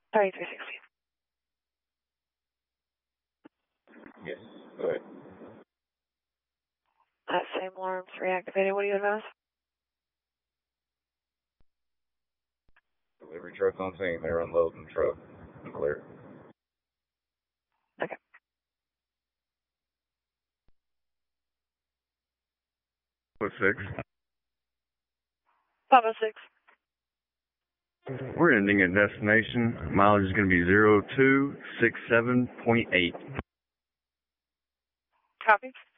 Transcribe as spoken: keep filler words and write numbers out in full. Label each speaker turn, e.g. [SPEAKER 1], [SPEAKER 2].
[SPEAKER 1] thirty-three sixty.
[SPEAKER 2] Yes, go ahead.
[SPEAKER 1] That same alarm's reactivated. What do you advise?
[SPEAKER 2] Delivery truck on scene. They're unloading the truck. Clear.
[SPEAKER 1] Okay.
[SPEAKER 3] What six?
[SPEAKER 1] five oh six.
[SPEAKER 3] We're ending at destination. Mileage is going to be zero two six seven point eight.
[SPEAKER 1] Copy.